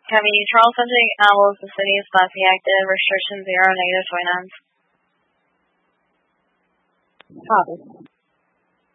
Copy. Charles subject Owls, the city is classy active, restriction 0, negative 29. Copy.